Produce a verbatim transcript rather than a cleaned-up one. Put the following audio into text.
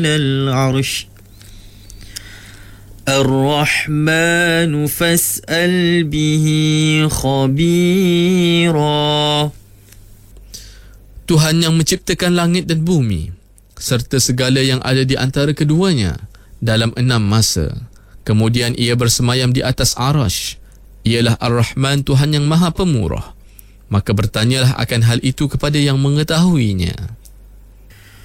العرش الرحمن فاسأل به خبيرا. Tuhan yang menciptakan langit dan bumi serta segala yang ada di antara keduanya dalam enam masa. Kemudian ia bersemayam di atas arash. Ialah Ar-Rahman, Tuhan yang Maha Pemurah. Maka bertanyalah akan hal itu kepada yang mengetahuinya.